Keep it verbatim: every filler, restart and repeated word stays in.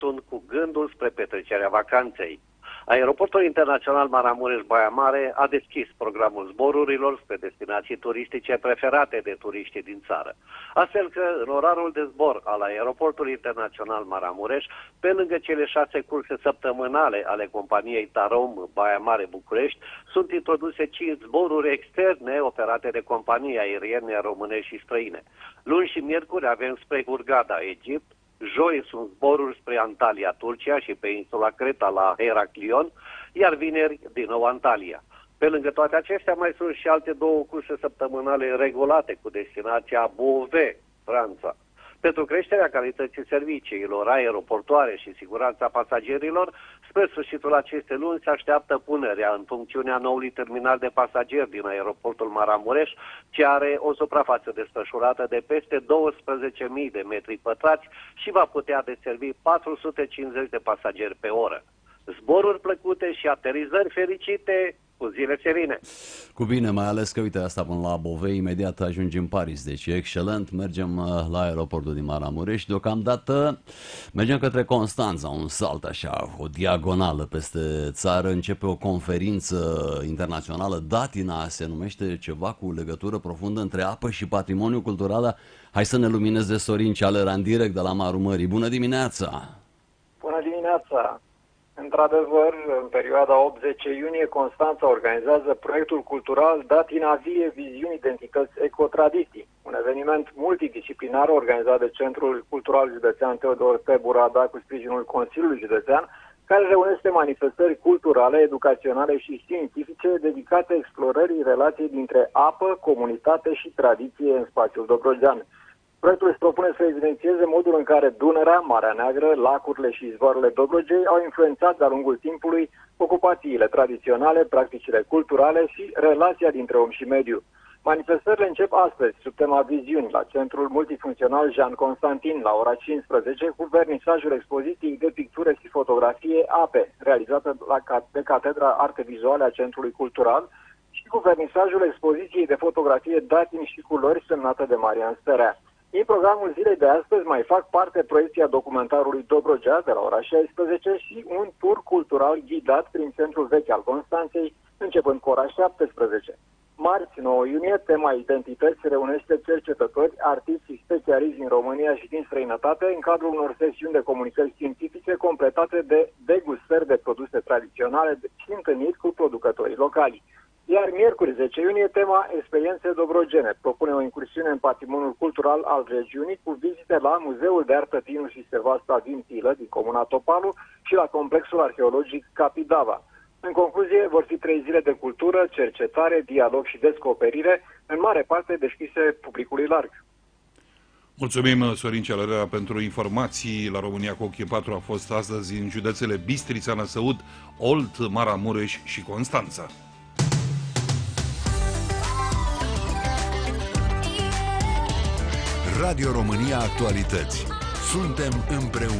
sunt cu gândul spre petrecerea vacanței. Aeroportul Internațional Maramureș-Baia Mare a deschis programul zborurilor spre destinații turistice preferate de turiștii din țară. Astfel că în orarul de zbor al Aeroportului Internațional Maramureș, pe lângă cele șase curse săptămânale ale companiei Tarom Baia Mare București, sunt introduse cinci zboruri externe operate de companii aeriene românești și străine. Luni și miercuri avem spre Hurghada, Egipt. Joi sunt zboruri spre Antalya, Turcia și pe insula Creta la Heraklion, iar vineri din nou Antalya. Pe lângă toate acestea mai sunt și alte două curse săptămânale regulate cu destinația Beauvais, Franța. Pentru creșterea calității serviciilor aeroportoare și siguranța pasagerilor, spre sfârșitul acestei luni se așteaptă punerea în funcțiune a noului terminal de pasageri din aeroportul Maramureș, ce are o suprafață desfășurată de peste douăsprezece mii de metri pătrați și va putea deservi patru sute cincizeci de pasageri pe oră. Zboruri plăcute și aterizări fericite, cu zile serine. Cu bine, mai ales că, uite, asta până la Beauvais, imediat ajungem în Paris, deci e excelent, mergem la aeroportul din Maramureș, deocamdată mergem către Constanța, un salt așa, o diagonală peste țară, începe o conferință internațională, Datina se numește, ceva cu legătură profundă între apă și patrimoniu cultural. Hai să ne lumineze Sorin Cealera în direct de la Marul Mării. Bună dimineața! Bună dimineața! Într-adevăr, în perioada opt-zece iunie, Constanța organizează proiectul cultural Datina Vie, Viziuni, Identități, Ecotradiții, un eveniment multidisciplinar organizat de Centrul Cultural Județean Teodor T. Burada cu sprijinul Consiliului Județean, care reunește manifestări culturale, educaționale și științifice dedicate explorării relației dintre apă, comunitate și tradiție în spațiul dobrogean. Proiectul își propune să evidențieze modul în care Dunărea, Marea Neagră, lacurile și izvoarele Dobrogei au influențat de-a lungul timpului ocupațiile tradiționale, practicile culturale și relația dintre om și mediu. Manifestările încep astăzi, sub tema Viziuni, la Centrul Multifuncțional Jean Constantin, la ora cincisprezece, cu vernisajul expoziției de pictură și fotografie Ape, realizată la, de Catedra Arte Vizuale a Centrului Cultural, și cu vernisajul expoziției de fotografie Datini și Culori, semnată de Marian Sterea. Din programul zilei de astăzi mai fac parte proiecția documentarului Dobrogea de la ora șaisprezece și un tur cultural ghidat prin centrul vechi al Constanței, începând cu ora șaptesprezece. Marți, nouă iunie, tema Identități reunește cercetători, artiști și specialiști din România și din străinătate în cadrul unor sesiuni de comunicări științifice completate de degustări de produse tradiționale și întâlniri cu producătorii locali. Iar miercuri, zece iunie, tema Experiențe Dobrogene propune o incursiune în patrimoniul cultural al regiunii cu vizite la Muzeul de Artă Tinu și Sevasta din Tilă, din comuna Topalu, și la complexul arheologic Capidava. În concluzie, vor fi trei zile de cultură, cercetare, dialog și descoperire, în mare parte deschise publicului larg. Mulțumim, Sorin Cealera, pentru informații. La România cu ochii patru a fost astăzi în județele Bistrița, Năsăud, Olt, Maramureș și Constanța. Radio România Actualități. Suntem împreună.